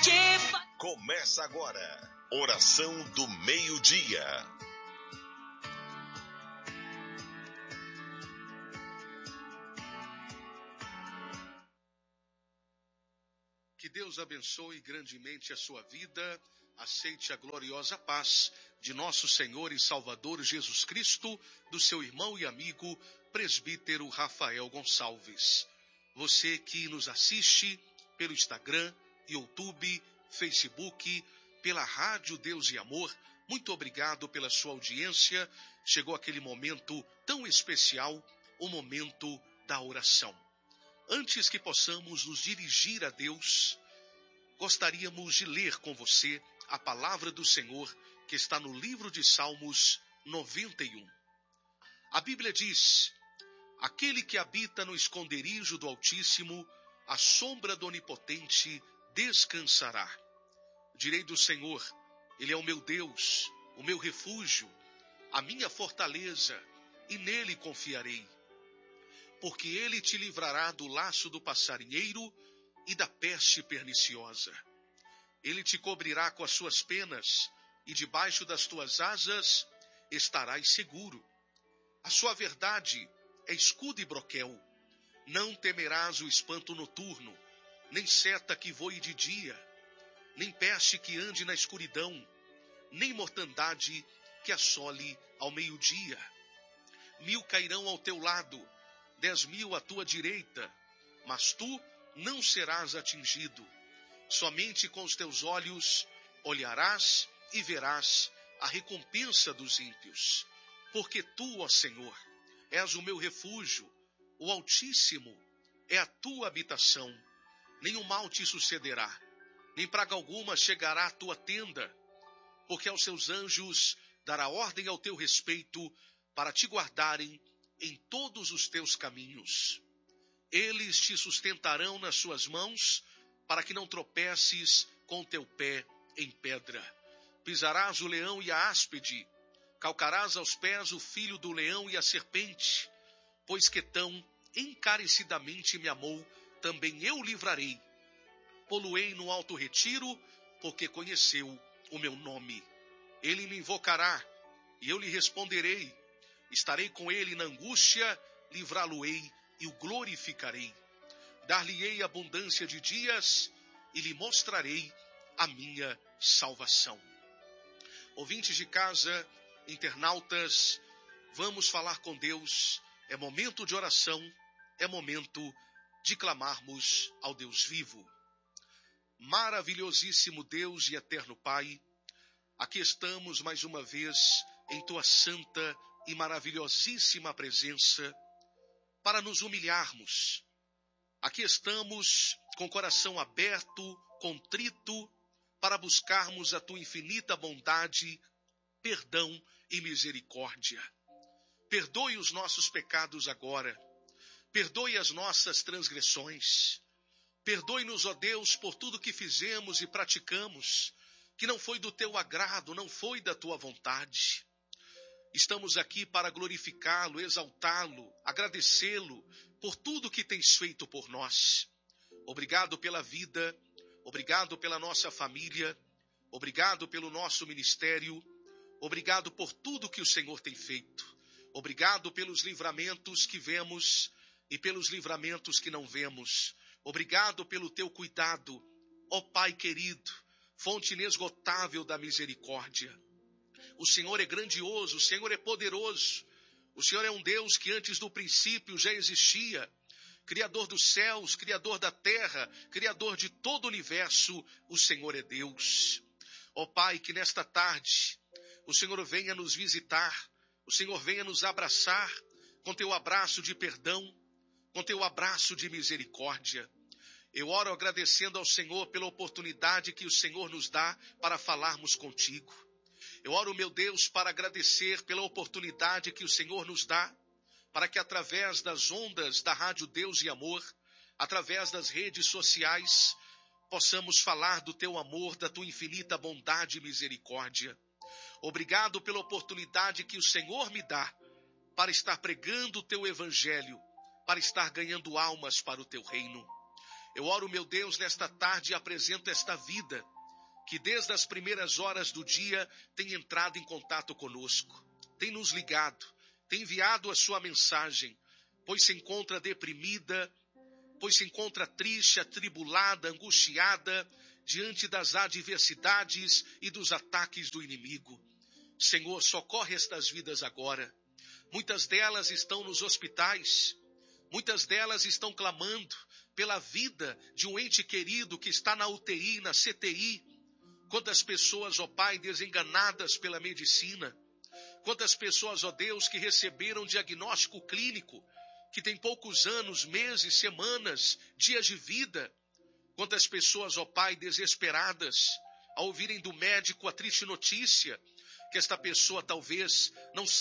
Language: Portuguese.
Começa agora, Oração do Meio-Dia. Que Deus abençoe grandemente a sua vida. Aceite a gloriosa paz de nosso Senhor e Salvador Jesus Cristo, do seu irmão e amigo, presbítero Rafael Gonçalves. Você que nos assiste pelo Instagram, YouTube, Facebook, pela Rádio Deus e Amor, muito obrigado pela sua audiência. Chegou aquele momento tão especial, o momento da oração. Antes que possamos nos dirigir a Deus, gostaríamos de ler com você a palavra do Senhor que está no livro de Salmos 91. A Bíblia diz: aquele que habita no esconderijo do Altíssimo, à sombra do Onipotente descansará. Direi do Senhor, Ele é o meu Deus, o meu refúgio, a minha fortaleza, e nele confiarei. Porque ele te livrará do laço do passarinheiro e da peste perniciosa. Ele te cobrirá com as suas penas, e debaixo das tuas asas estarás seguro. A sua verdade é escudo e broquel. Não temerás o espanto noturno, nem seta que voe de dia, nem peste que ande na escuridão, nem mortandade que assole ao meio-dia. 1000 cairão ao teu lado, 10.000 à tua direita, mas tu não serás atingido. Somente com os teus olhos olharás e verás a recompensa dos ímpios. Porque tu, ó Senhor, és o meu refúgio, o Altíssimo é a tua habitação. Nenhum mal te sucederá, nem praga alguma chegará à tua tenda, porque aos seus anjos dará ordem ao teu respeito, para te guardarem em todos os teus caminhos. Eles te sustentarão nas suas mãos, para que não tropeces com o teu pé em pedra. Pisarás o leão e a áspide, calcarás aos pés o filho do leão e a serpente. Pois que tão encarecidamente me amou, também eu livrarei. Poluei no alto retiro, porque conheceu o meu nome. Ele me invocará, e eu lhe responderei. Estarei com ele na angústia, livrá-lo-ei e o glorificarei. Dar-lhe-ei abundância de dias, e lhe mostrarei a minha salvação. Ouvintes de casa, internautas, vamos falar com Deus. É momento de oração, é momento de clamarmos ao Deus vivo. Maravilhosíssimo Deus e eterno Pai, aqui estamos mais uma vez em tua santa e maravilhosíssima presença para nos humilharmos. Aqui estamos com o coração aberto, contrito, para buscarmos a tua infinita bondade, perdão e misericórdia. Perdoe os nossos pecados agora. Perdoe as nossas transgressões. Perdoe-nos, ó Deus, por tudo que fizemos e praticamos, que não foi do teu agrado, não foi da tua vontade. Estamos aqui para glorificá-lo, exaltá-lo, agradecê-lo por tudo que tens feito por nós. Obrigado pela vida, obrigado pela nossa família, obrigado pelo nosso ministério, obrigado por tudo que o Senhor tem feito. Obrigado pelos livramentos que vemos e pelos livramentos que não vemos. Obrigado pelo teu cuidado, ó Pai querido, fonte inesgotável da misericórdia. O Senhor é grandioso, o Senhor é poderoso. O Senhor é um Deus que antes do princípio já existia. Criador dos céus, Criador da terra, Criador de todo o universo, o Senhor é Deus. Ó Pai, que nesta tarde o Senhor venha nos visitar, o Senhor venha nos abraçar com teu abraço de perdão, com teu abraço de misericórdia. Eu oro agradecendo ao Senhor pela oportunidade que o Senhor nos dá para falarmos contigo. Eu oro, meu Deus, para agradecer pela oportunidade que o Senhor nos dá, para que através das ondas da Rádio Deus e Amor, através das redes sociais, possamos falar do teu amor, da tua infinita bondade e misericórdia. Obrigado pela oportunidade que o Senhor me dá para estar pregando o teu evangelho, para estar ganhando almas para o teu reino. Eu oro, meu Deus, nesta tarde e apresento esta vida, que desde as primeiras horas do dia tem entrado em contato conosco, tem nos ligado, tem enviado a sua mensagem, pois se encontra deprimida, pois se encontra triste, atribulada, angustiada, diante das adversidades e dos ataques do inimigo. Senhor, socorre estas vidas agora. Muitas delas estão nos hospitais, muitas delas estão clamando pela vida de um ente querido que está na UTI, na CTI. Quantas pessoas, ó Pai, desenganadas pela medicina. Quantas pessoas, ó Deus, que receberam diagnóstico clínico, que tem poucos anos, meses, semanas, dias de vida. Quantas pessoas, ó Pai, desesperadas, ao ouvirem do médico a triste notícia, que esta pessoa talvez não